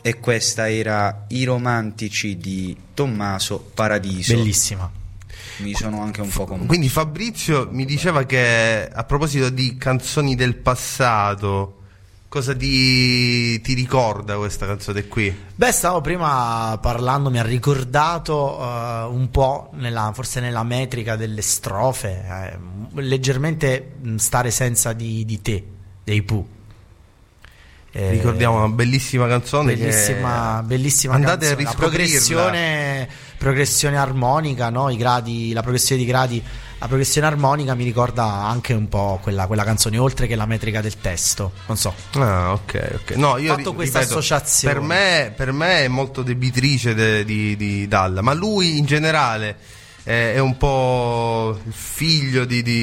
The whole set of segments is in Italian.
e questa era I romantici di Tommaso Paradiso. Bellissima. Mi sono anche un po' commosso. Quindi Fabrizio mi diceva che, a proposito di canzoni del passato, cosa ti ricorda questa canzone qui? Beh, stavo prima parlando, mi ha ricordato un po' forse nella metrica delle strofe, leggermente Stare senza di te, dei Pooh. Ricordiamo una bellissima canzone, bellissima andate canzone. a riscoprirla. Progressione armonica, no? La progressione di gradi, la progressione armonica mi ricorda anche un po' quella canzone, oltre che la metrica del testo, non so. Ah, ok. No, io fatto questa ripeto, associazione. per me è molto debitrice di Dalla, ma lui in generale è un po' il figlio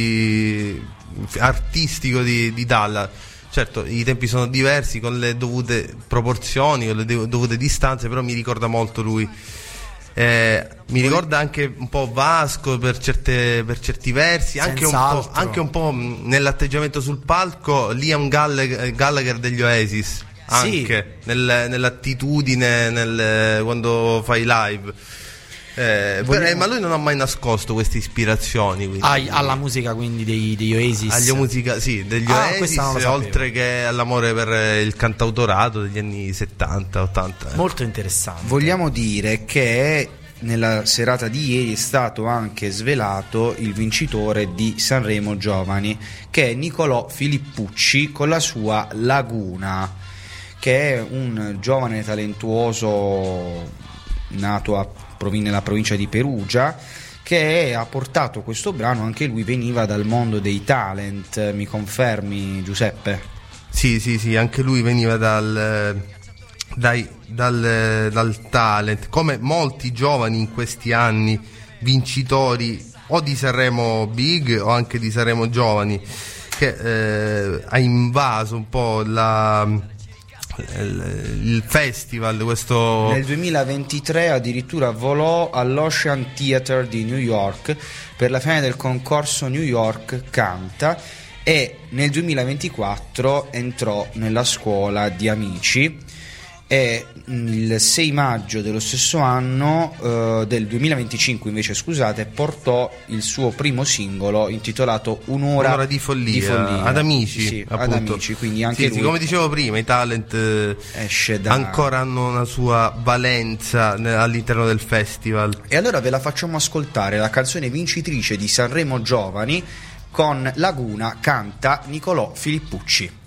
artistico di Dalla. Certo, i tempi sono diversi, con le dovute proporzioni, con le dovute distanze, però mi ricorda molto lui. Mi ricorda anche un po' Vasco per certi versi, anche un po' nell'atteggiamento sul palco Liam Gallagher degli Oasis, anche sì. Nell'attitudine quando fai live. Ma lui non ha mai nascosto queste ispirazioni alla musica, quindi degli Oasis. Degli Oasis, oltre che all'amore per il cantautorato degli anni 70-80. Molto interessante. Vogliamo dire che nella serata di ieri è stato anche svelato il vincitore di Sanremo Giovani, che è Nicolò Filippucci con la sua Laguna, che è un giovane talentuoso nato nella provincia di Perugia, che ha portato questo brano. Anche lui veniva dal mondo dei talent, mi confermi, Giuseppe? Sì, anche lui veniva dal talent, come molti giovani in questi anni, vincitori o di Sanremo Big o anche di Sanremo Giovani, che ha invaso un po' il festival. Questo nel 2023 addirittura volò all'Ocean Theatre di New York per la finale del concorso New York Canta, e nel 2024 entrò nella scuola di Amici, e il 6 maggio dello stesso anno, del 2025 invece, scusate, portò il suo primo singolo intitolato Un'ora di follia ad Amici, sì, ad Amici, quindi anche lui, come dicevo prima, i talent ancora hanno una sua valenza all'interno del festival. E allora ve la facciamo ascoltare, la canzone vincitrice di Sanremo Giovani con Laguna, canta Nicolò Filippucci.